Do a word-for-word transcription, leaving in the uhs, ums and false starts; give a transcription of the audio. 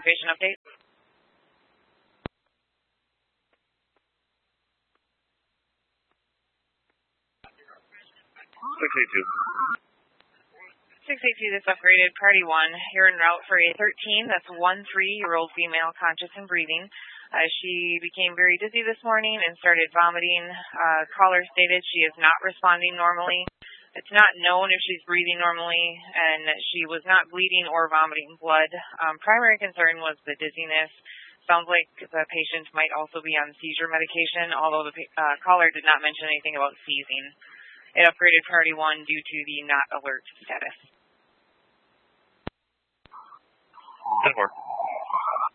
patient update. six eighty-two. six eighty-two, this upgraded priority one. You're en route for a thirteen. That's one three-year-old female, conscious and breathing. Uh, she became very dizzy this morning and started vomiting. Uh, caller stated she is not responding normally. It's not known if she's breathing normally, and she was not bleeding or vomiting blood. Um, primary concern was the dizziness. Sounds like the patient might also be on seizure medication, although the uh, caller did not mention anything about seizing. It upgraded priority one due to the not alert status. ten four.